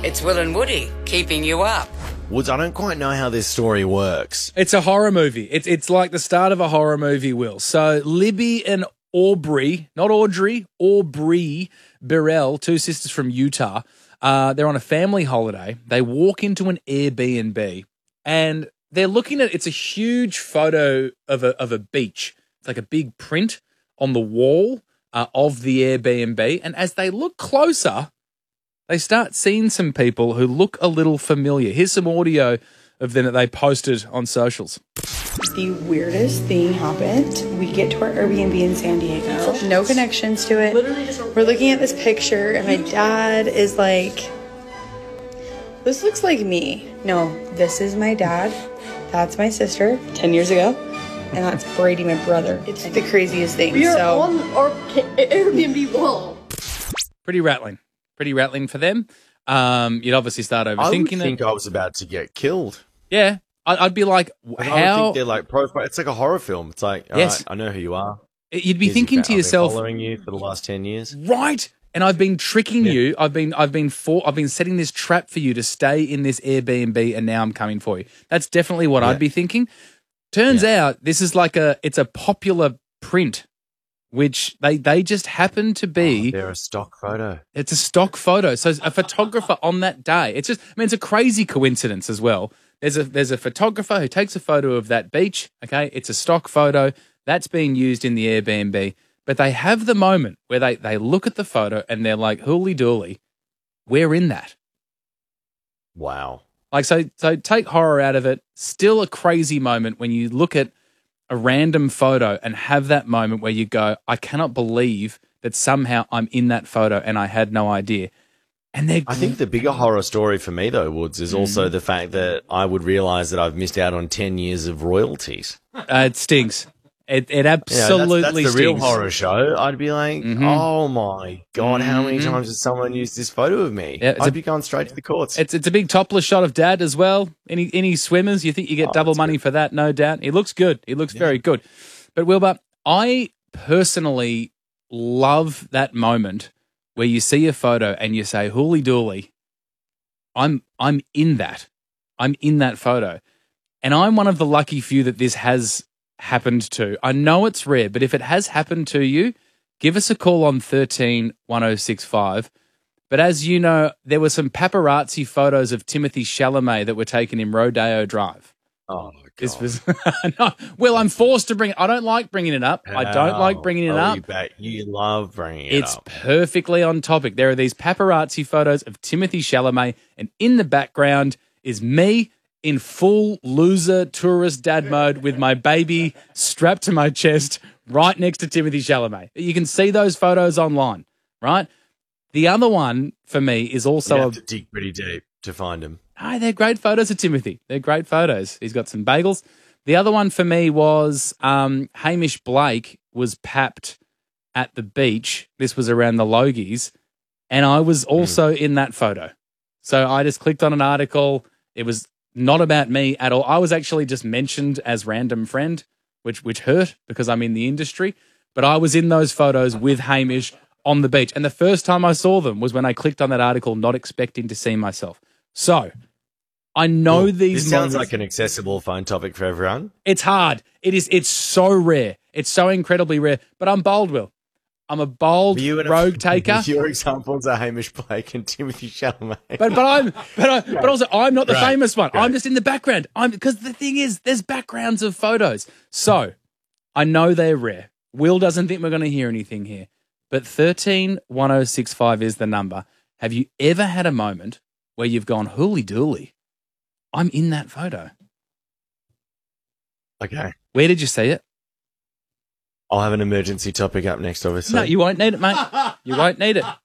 It's Will and Woody keeping you up. Woods, I don't quite know how this story works. It's a horror movie. It's like the start of a horror movie, Will. So Libby and Aubrey, not Audrey, Aubrey Burrell, two sisters from Utah, they're on a family holiday. They walk into an Airbnb and they're looking at, it's a huge photo of a beach. It's like a big print on the wall of the Airbnb. And as they look closer, they start seeing some people who look a little familiar. Here's some audio of them that they posted on socials. The weirdest thing happened. We get to our Airbnb in San Diego. No connections to it. We're looking at this picture and my dad is like, this looks like me. No, this is my dad. That's my sister 10 years ago. And that's Brady, my brother. It's the craziest thing. We are on our Airbnb wall. Pretty rattling for them. You'd obviously start overthinking I would it. think I was about to get killed. Yeah. I'd be like, I how? would think they're like profile. It's like a horror film. It's like, all Yes. right, I know who you are. You'd be Here's thinking your to I've been yourself, following you for the last 10 years. right? And I've been tricking you. I've been setting this trap for you to stay in this Airbnb, and now I'm coming for you. That's definitely what I'd be thinking. Turns out this is it's a popular print, which they just happen to be. They're a stock photo. It's a stock photo. So a photographer on that day. It's a crazy coincidence as well. There's a photographer who takes a photo of that beach. Okay, it's a stock photo that's being used in the Airbnb. But they have the moment where they look at the photo and they're like, "Hooly dooly, we're in that." Wow. Like so take horror out of it. Still a crazy moment when you look at a random photo and have that moment where you go, I cannot believe that somehow I'm in that photo and I had no idea. And I think the bigger horror story for me, though, Woods, is also the fact that I would realize that I've missed out on 10 years of royalties. It stinks. It absolutely that's the stinks. real horror show. I'd be like, oh my God, how many times has someone used this photo of me? Yeah, I'd be going straight to the courts. It's a big topless shot of Dad as well. Any swimmers? You think you get double money for that? No doubt. He looks good. He looks very good. But Wilbur, I personally love that moment where you see a photo and you say, "Hooly dooly, I'm in that. I'm in that photo," and I'm one of the lucky few that this has happened to. I know it's rare, but if it has happened to you, give us a call on 13 1065. But as you know, there were some paparazzi photos of Timothy Chalamet that were taken in Rodeo Drive. Oh, my God. This was no, well, I'm forced to bring it. I don't like bringing it up. I don't like bringing it up. You love bringing it It's up. perfectly on topic. There are these paparazzi photos of Timothy Chalamet, and in the background is me in full loser tourist dad mode with my baby strapped to my chest right next to Timothy Chalamet. You can see those photos online, right? The other one for me is also You have to dig pretty deep to find him. Hi, they're great photos of Timothy. They're great photos. He's got some bagels. The other one for me was Hamish Blake was papped at the beach. This was around the Logies, and I was also in that photo. So I just clicked on an article. It was not about me at all. I was actually just mentioned as random friend, which hurt because I'm in the industry. But I was in those photos with Hamish on the beach. And the first time I saw them was when I clicked on that article, not expecting to see myself. So I know these This sounds moments, like an accessible phone topic for everyone. it's hard. It's so rare. It's so incredibly rare. But I'm bold, Will. I'm a bold rogue taker. Your examples are Hamish Blake and Timothy Chalamet. But also I'm not the Right. famous one. Right. I'm just in the background. Because the thing is, there's backgrounds of photos. So I know they're rare. Will doesn't think we're going to hear anything here. But 13 1065 is the number. Have you ever had a moment where you've gone, "Hooly dooly, I'm in that photo"? Okay. Where did you see it? I'll have an emergency topic up next, obviously. No, you won't need it, mate. You won't need it.